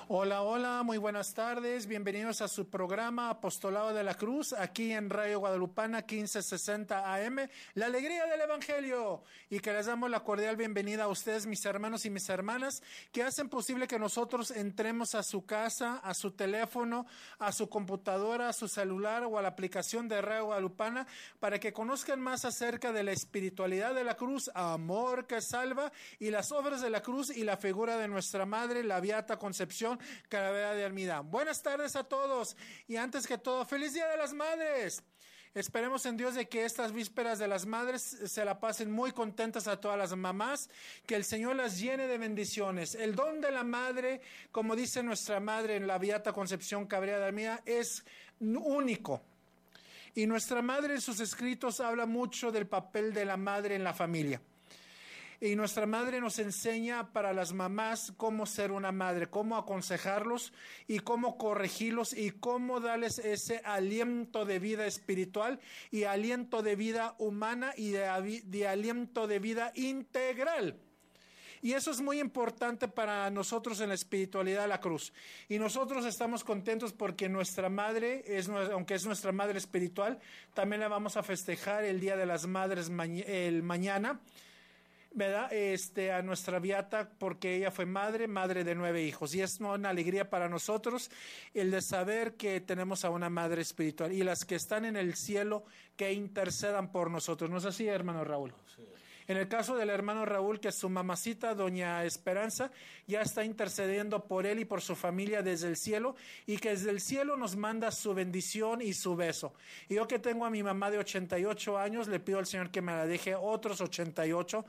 Hola, hola, muy buenas tardes. Bienvenidos a su programa Apostolado de la Cruz, aquí en Radio Guadalupana 1560 AM, la alegría del Evangelio. Y que les damos la cordial bienvenida a ustedes, mis hermanos y mis hermanas, que hacen posible que nosotros entremos a su casa, a su teléfono, a su computadora, a su celular o a la aplicación de Radio Guadalupana, para que conozcan más acerca de la espiritualidad de la cruz, amor que salva, y las obras de la cruz y la figura de nuestra Madre, la Beata Concepción Calavera de Armida. Buenas tardes a todos y antes que todo, feliz Día de las Madres. Esperemos en Dios de que estas vísperas de las madres se la pasen muy contentas a todas las mamás, que el Señor las llene de bendiciones. El don de la madre, como dice nuestra Madre en la Beata Concepción Calavera de Armida, es único. Y nuestra Madre en sus escritos habla mucho del papel de la madre en la familia. Y nuestra Madre nos enseña para las mamás cómo ser una madre, cómo aconsejarlos y cómo corregirlos y cómo darles ese aliento de vida espiritual y aliento de vida humana y de aliento de vida integral. Y eso es muy importante para nosotros en la espiritualidad de la cruz. Y nosotros estamos contentos porque nuestra madre, aunque es nuestra madre espiritual, también la vamos a festejar el Día de las Madres el mañana, ¿verdad? A nuestra Beata, porque ella fue madre de 9 hijos, y es una alegría para nosotros el de saber que tenemos a una madre espiritual, y las que están en el cielo que intercedan por nosotros. ¿No es así, hermano Raúl? Sí. En el caso del hermano Raúl, que su mamacita, doña Esperanza, ya está intercediendo por él y por su familia desde el cielo, y que desde el cielo nos manda su bendición y su beso. Y yo que tengo a mi mamá de 88 años, le pido al Señor que me la deje otros 88,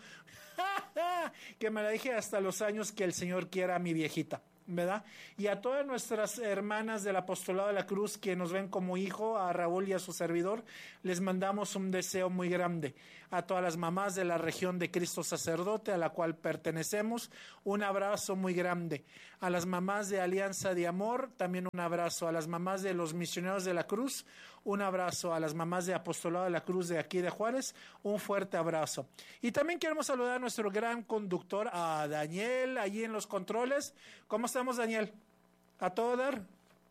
que me la deje hasta los años que el Señor quiera a mi viejita, ¿verdad? Y a todas nuestras hermanas del Apostolado de la Cruz que nos ven como hijo, a Raúl y a su servidor, les mandamos un deseo muy grande. A todas las mamás de la región de Cristo Sacerdote, a la cual pertenecemos, un abrazo muy grande. A las mamás de Alianza de Amor, también un abrazo. A las mamás de los Misioneros de la Cruz, un abrazo. A las mamás de Apostolado de la Cruz de aquí de Juárez, un fuerte abrazo. Y también queremos saludar a nuestro gran conductor, a Daniel, allí en los controles. ¿Cómo estamos, Daniel? ¿A todo dar?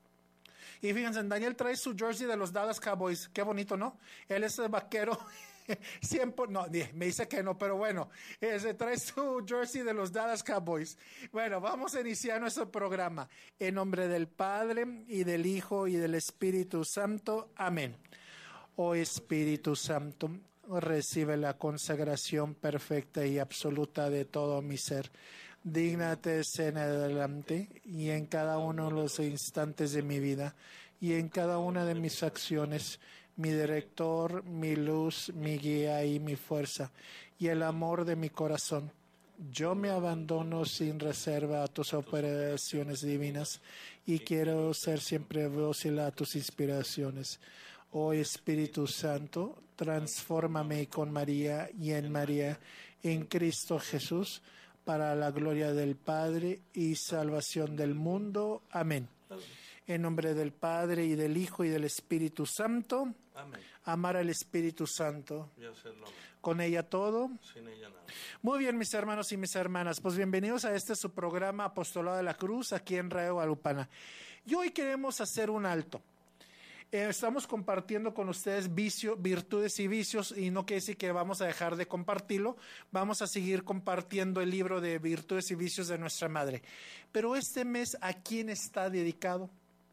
Y fíjense, Daniel trae su jersey de los Dallas Cowboys. Qué bonito, ¿no? Él es el vaquero. Siempre, no, me dice que no, pero bueno, trae su jersey de los Dallas Cowboys. Bueno, vamos a iniciar nuestro programa. En nombre del Padre, y del Hijo, y del Espíritu Santo. Amén. Oh Espíritu Santo, recibe la consagración perfecta y absoluta de todo mi ser. Dígnate en adelante y en cada uno de los instantes de mi vida y en cada una de mis acciones, mi director, mi luz, mi guía y mi fuerza y el amor de mi corazón. Yo me abandono sin reserva a tus operaciones divinas y quiero ser siempre dócil a tus inspiraciones. Oh Espíritu Santo, transfórmame con María y en María, en Cristo Jesús, para la gloria del Padre y salvación del mundo. Amén. En nombre del Padre, y del Hijo, y del Espíritu Santo. Amén. Amar al Espíritu Santo. Y hacerlo. Con ella todo. Sin ella nada. Muy bien, mis hermanos y mis hermanas. Pues bienvenidos a su programa Apostolado de la Cruz, aquí en Radio Guadalupana. Y hoy queremos hacer un alto. Estamos compartiendo con ustedes virtudes y vicios, y no quiere decir que vamos a dejar de compartirlo. Vamos a seguir compartiendo el libro de virtudes y vicios de nuestra Madre. Pero este mes, ¿a quién está dedicado?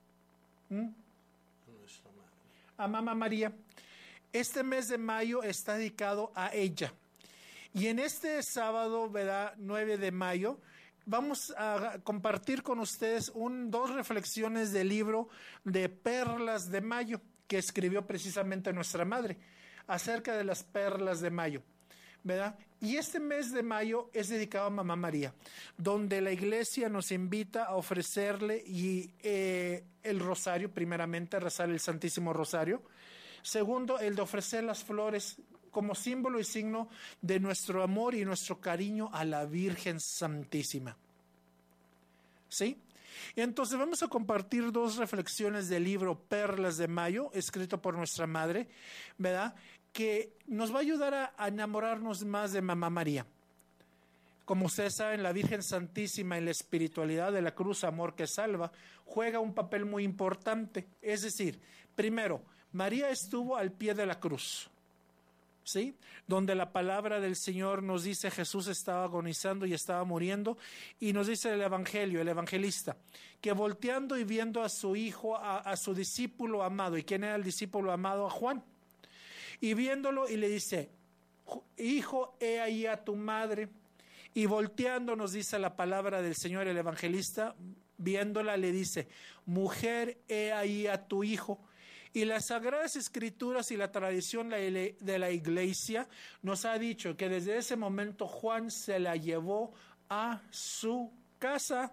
Nuestra Madre. A Mamá María. Este mes de mayo está dedicado a ella. Y en este sábado, ¿verdad? 9 de mayo, vamos a compartir con ustedes dos reflexiones del libro de Perlas de Mayo, que escribió precisamente nuestra Madre, acerca de las perlas de mayo, ¿verdad? Y este mes de mayo es dedicado a Mamá María, donde la iglesia nos invita a ofrecerle el rosario, primeramente, rezar el Santísimo Rosario. Segundo, el de ofrecer las flores como símbolo y signo de nuestro amor y nuestro cariño a la Virgen Santísima. ¿Sí? Y entonces vamos a compartir dos reflexiones del libro Perlas de Mayo, escrito por nuestra Madre, ¿verdad? Que nos va a ayudar a enamorarnos más de Mamá María. Como ustedes saben, la Virgen Santísima en la espiritualidad de la cruz, amor que salva, juega un papel muy importante. Es decir, primero, María estuvo al pie de la cruz, ¿sí? Donde la palabra del Señor nos dice Jesús estaba agonizando y estaba muriendo, y nos dice el Evangelio, el evangelista, que volteando y viendo a su hijo, a su discípulo amado, ¿y quién era el discípulo amado? A Juan, y viéndolo y le dice, hijo, he ahí a tu madre. Y volteando, nos dice la palabra del Señor, el evangelista, viéndola le dice, mujer, he ahí a tu hijo. Y las Sagradas Escrituras y la tradición de la Iglesia nos ha dicho que desde ese momento Juan se la llevó a su casa.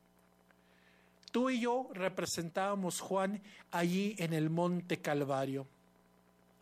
Tú y yo representábamos Juan allí en el Monte Calvario.